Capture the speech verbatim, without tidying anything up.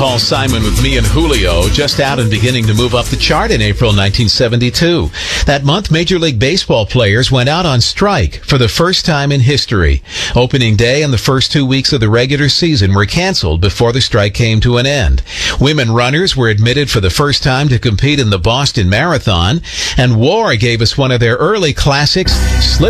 Paul Simon with Me and Julio, just out and beginning to move up the chart in April nineteen seventy-two. That month, Major League Baseball players went out on strike for the first time in history. Opening day and the first two weeks of the regular season were canceled before the strike came to an end. Women runners were admitted for the first time to compete in the Boston Marathon, and War gave us one of their early classics, Slip